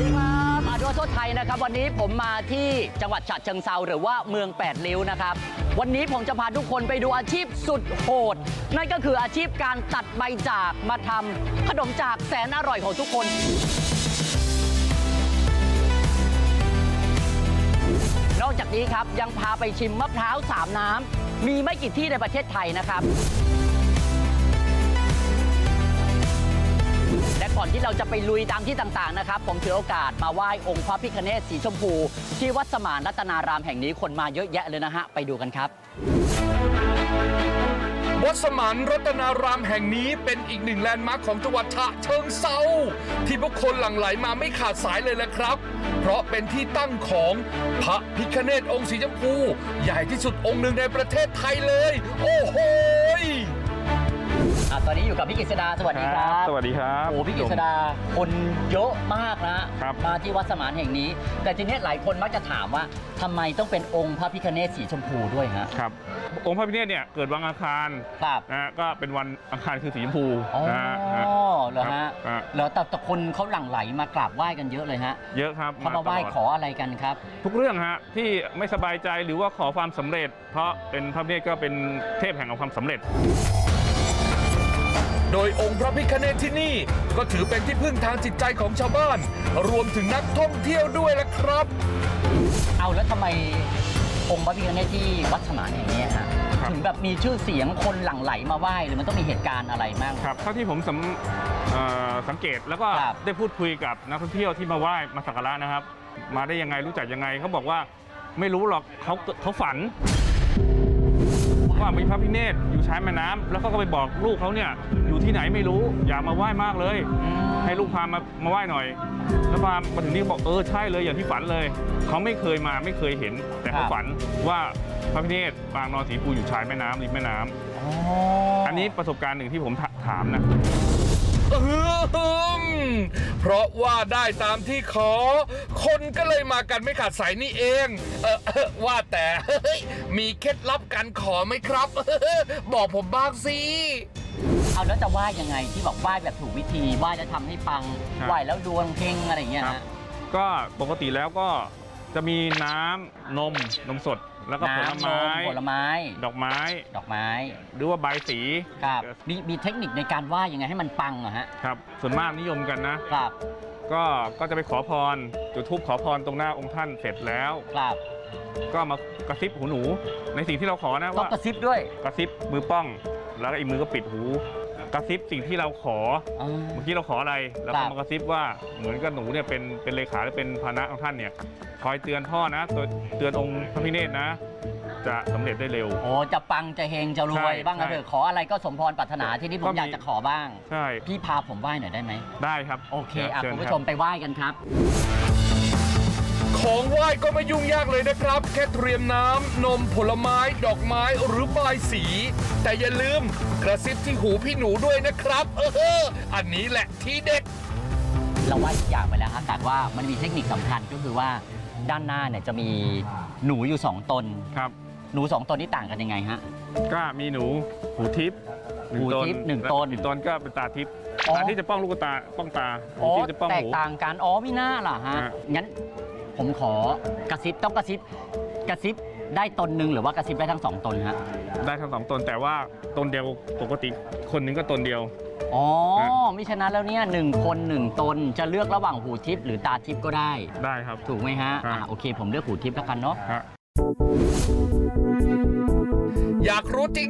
ดีครับอาดัวโทษไทยนะครับวันนี้ผมมาที่จังหวัดฉะเชิงเทราหรือว่าเมือง8 ริ้วนะครับวันนี้ผมจะพาทุกคนไปดูอาชีพสุดโหดนั่นก็คืออาชีพการตัดใบจากมาทำขนมจากแสนอร่อยของทุกคนนอกจากนี้ครับยังพาไปชิมมะพร้าว3 น้ำมีไม่กี่ที่ในประเทศไทยนะครับและก่อนที่เราจะไปลุยตามที่ต่างๆนะครับผมถือโอกาสมาไหว้องค์พระพิฆเนศสีชมพูที่วัดสมานรัตนารามแห่งนี้คนมาเยอะแยะเลยนะฮะไปดูกันครับวัดสมานรัตนารามแห่งนี้เป็นอีกหนึ่งแลนด์มาร์คของจังหวัดฉะเชิงเทราที่ผู้คนหลั่งไหลมาไม่ขาดสายเลยแหละครับเพราะเป็นที่ตั้งของพระพิฆเนศองค์สีชมพูใหญ่ที่สุดองค์หนึ่งในประเทศไทยเลยโอ้โหตอนนี้อยู่กับพี่กฤษดาสวัสดีครับสวัสดีครับโอ้พี่กฤษดาคนเยอะมากนะมาที่วัดสมานแห่งนี้แต่ทีนี้หลายคนมักจะถามว่าทำไมต้องเป็นองค์พระพิฆเนศสีชมพูด้วยฮะครับองค์พระพิฆเนศเนี่ยเกิดวันอังคารนะก็เป็นวันอังคารคือสีชมพูเหรอฮะแล้วแต่คนเขาหลั่งไหลมากราบไหว้กันเยอะเลยฮะเยอะครับเขามาไหว้ขออะไรกันครับทุกเรื่องฮะที่ไม่สบายใจหรือว่าขอความสำเร็จเพราะเป็นพระพิฆเนศก็เป็นเทพแห่งความสำเร็จโดยองค์พระพิฆเนศที่นี่ก็ถือเป็นที่พึ่งทางจิตใจของชาวบ้านรวมถึงนักท่องเที่ยวด้วยละครับเอาแล้วทำไมองค์พระพิฆเนศที่วัดสมานแห่งนี้ฮะถึงแบบมีชื่อเสียงคนหลั่งไหลมาไหว้หรือมันต้องมีเหตุการณ์อะไรบ้างครับเท่าที่ผมสังเกตแล้วก็ได้พูดคุยกับนักท่องเที่ยวที่มาไหว้มาสักการะนะครับมาได้ยังไงรู้จักยังไงเขาบอกว่าไม่รู้หรอกเขาฝันว่ามีพระพิฆเนศอยู่ชายแม่น้ำแล้วเขาก็ไปบอกลูกเขาเนี่ยอยู่ที่ไหนไม่รู้อยากมาไหว้มากเลยให้ลูกพามาไหว้หน่อยแล้วพามาถึงนี่บอกใช่เลยอย่างที่ฝันเลยเขาไม่เคยมาไม่เคยเห็นแต่เขาฝันว่าพระพิฆเนศปางนอนสีชมพูอยู่ชายแม่น้ำริมแม่น้ำอันนี้ประสบการณ์หนึ่งที่ผมถามนะเพราะว่าได้ตามที่ขอคนก็เลยมากันไม่ขาดสายนี่เองว่าแต่มีเคล็ดลับการขอไหมครับบอกผมบ้างสิเอาแล้วจะไหว้ยังไงที่บอกไหว้แบบถูกวิธีไหว้แล้วทำให้ปังไหว้แล้วดวงเฮงอะไรอย่างเงี้ยฮะก็ปกติแล้วก็จะมีน้ำนมสดแล้วก็ผลไม้ดอกไม้หรือว่าใบสีครับมีเทคนิคในการไหว้ยังไงให้มันปังอะฮะครับส่วนมากนิยมกันนะครับก็จะไปขอพรจุดธูปขอพรตรงหน้าองค์ท่านเสร็จแล้วครับก็มากระซิบหูหนูในสิ่งที่เราขอนะว่ากระซิบด้วยกระซิบมือป้องแล้วอีกมือก็ปิดหูกระซิบสิ่งที่เราขอเมื่อกี้เราขออะไรแล้วก็มากระซิบว่าเหมือนกับหนูเนี่ยเป็นเลขาหรือเป็นภานะของท่านเนี่ยคอยเตือนพ่อนะเตือนองค์พระพิฆเนศนะจะสำเร็จได้เร็วจะปังจะเฮงจะรวยบ้างนะเถอะขออะไรก็สมพรปรารถนาที่นี่ผมอยากจะขอบ้างใช่พี่พาผมไหว้หน่อยได้ไหมได้ครับโอเคคุณผู้ชมไปไหว้กันครับของไหว้ก็ไม่ยุ่งยากเลยนะครับแค่เตรียมน้ำนมผลไม้ดอกไม้หรือบายสีแต่อย่าลืมกระซิบที่หูพี่หนูด้วยนะครับอันนี้แหละที่เด็ดเราไหว้ทุกอย่างไปแล้วฮะแต่ว่ามันมีเทคนิคสำคัญก็คือว่าด้านหน้าเนี่ยจะมีหนูอยู่2 ตนครับหนู2 ตนนี่ต่างกันยังไงฮะก็มีหนูหูทิพย์1 ตน 1 ตน 1 ตนก็เป็นตาทิพย์ตาที่จะป้องลูกตาป้องตาที่จะป้องหูแตกต่างกันไม่น่าล่ะฮะงั้นผมขอกระซิบต้องกระซิบได้ตนหนึ่งหรือว่ากระซิบได้ทั้ง2 ตนฮะได้ทั้ง2 ตนแต่ว่าตนเดียวปกติคนหนึ่งก็ตนเดียวมิฉะนั้นแล้วเนี่ย1 คน 1 ตนจะเลือกระหว่างหูทิพย์หรือตาทิพย์ก็ได้ครับถูกไหมฮะโอเคผมเลือกหูทิพย์แล้วกันเนาะอยากรู้จ